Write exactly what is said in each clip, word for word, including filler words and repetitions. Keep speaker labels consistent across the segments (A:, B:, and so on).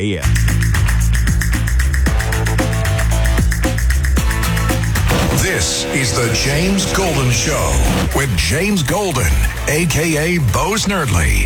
A: A M.
B: This is the James Golden Show with James Golden, a k a. Bo Snerdley.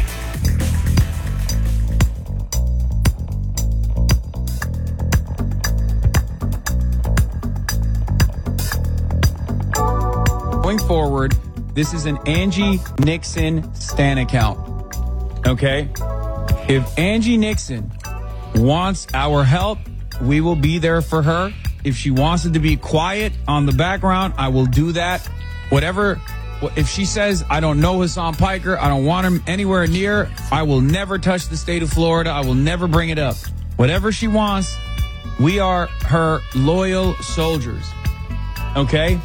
A: Going forward, this is an Angie Nixon Stan account. Okay? If Angie Nixon wants our help, we will be there for her. If she wants it to be quiet on the background, I will do that. Whatever, if she says, I don't know Hassan Piker, I don't want him anywhere near, I will never touch the state of Florida. I will never bring it up. Whatever she wants, we are her loyal soldiers. Okay?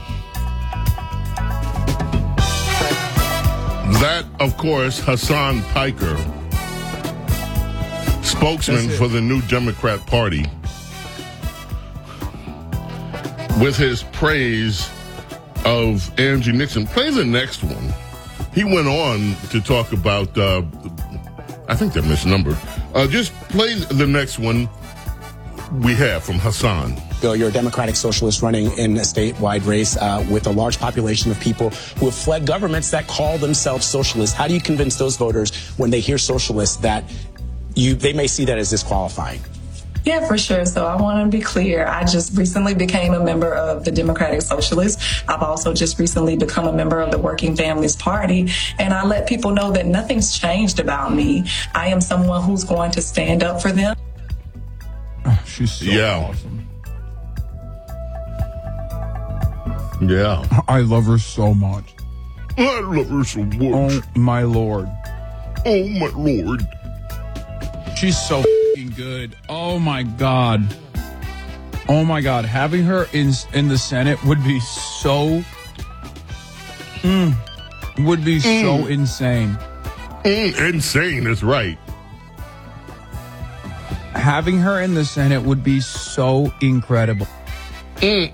C: That, of course, Hassan Piker, spokesman for the new Democrat Party, with his praise of Angie Nixon. Play the next one. He went on to talk about, uh, I think they're misnumbered. Uh, just play the next one we have from Hassan.
D: Bill, you're a Democratic socialist running in a statewide race uh, with a large population of people who have fled governments that call themselves socialists. How do you convince those voters when they hear socialists that you they may see that as disqualifying?
E: Yeah, for sure. So I want to be clear. I just recently became a member of the Democratic Socialists. I've also just recently become a member of the Working Families Party. And I let people know that nothing's changed about me. I am someone who's going to stand up for them.
A: Oh, she's so
C: yeah.
A: awesome.
C: Yeah.
A: I love her so much.
C: I love her so much.
A: Oh, my Lord.
C: Oh, my Lord.
A: She's so f***ing good. Oh, my God. Oh, my God. Having her in in the Senate would be so... Mm, would be mm. so insane.
C: Mm, insane is right.
A: Having her in the Senate would be so incredible.
C: Mm.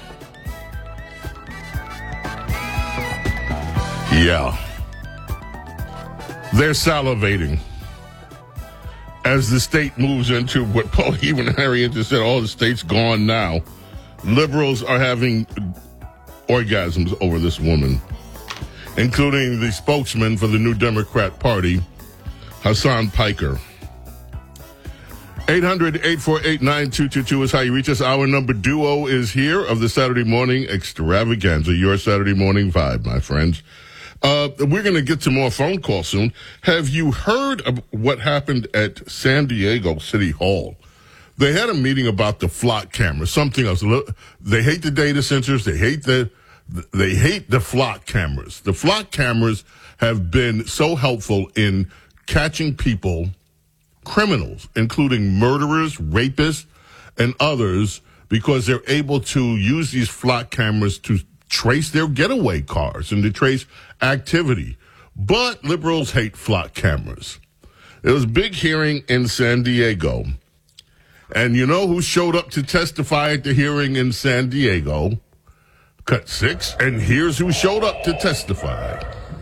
C: Yeah. They're salivating as the state moves into what Paul even Harriet just said, all the state's gone now. Liberals are having orgasms over this woman, including the spokesman for the new Democrat Party, Hassan Piker. eight hundred, eight four eight, nine two two two is how you reach us. Our number duo is here of the Saturday morning extravaganza, your Saturday morning vibe, my friends. Uh, we're going to get to more phone calls soon. Have you heard of what happened at San Diego City Hall? They had a meeting about the flock cameras, something else. They hate the data sensors. They hate the, they hate the flock cameras. The flock cameras have been so helpful in catching people, criminals, including murderers, rapists, and others, because they're able to use these flock cameras to trace their getaway cars and to trace activity. But liberals hate flock cameras. There was a big hearing in San Diego. And you know who showed up to testify at the hearing in San Diego? Cut six. And here's who showed up to testify.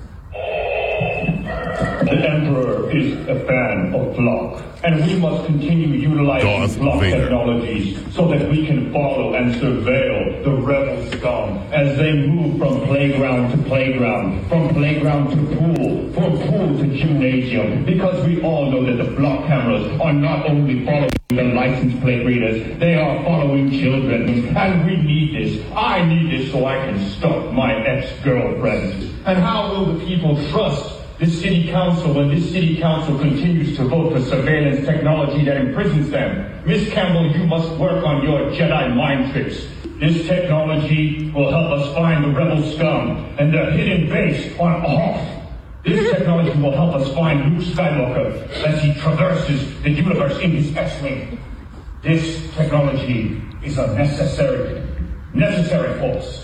F: The Emperor is a fan of flock, and we must continue utilizing
C: Darth
F: flock
C: Vader.
F: technologies so that we can follow and surveil the rebel scum as they move from playground to playground, from playground to pool, from pool to gymnasium, because we all know that the flock cameras are not only following the license plate readers, they are following children, and we need this. I need this so I can stop my ex-girlfriends. And how will the people trust this city council when this city council continues to vote for surveillance technology that imprisons them? Miss Campbell, you must work on your Jedi mind tricks. This technology will help us find the rebel scum and their hidden base on Hoth. This technology will help us find Luke Skywalker as he traverses the universe in his X-Wing. This technology is a necessary, necessary force.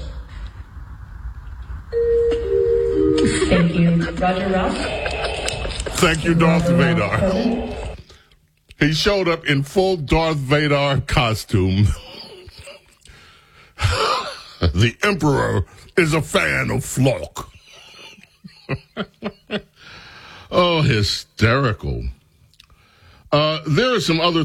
E: Thank you. Roger Ross.
C: Thank you, Darth Vader. He showed up in full Darth Vader costume. The Emperor is a fan of flock. Oh, hysterical. Uh, there are some other